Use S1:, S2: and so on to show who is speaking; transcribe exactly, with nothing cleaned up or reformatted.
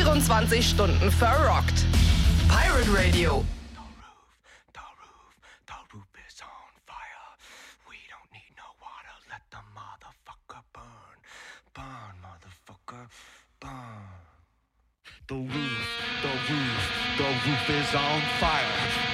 S1: vierundzwanzig Stunden verrockt. Pirate Radio.
S2: The roof, the roof, the roof is on fire. We don't need no water, let the motherfucker burn. Burn, motherfucker, burn. The roof, the roof, the roof is on fire.